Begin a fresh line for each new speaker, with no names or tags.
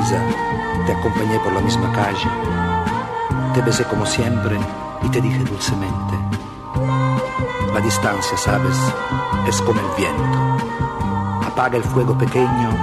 risa, te acompañé por la misma calle, te besé como siempre y te dije dulcemente, la distancia, sabes, es como el viento, apaga el fuego pequeño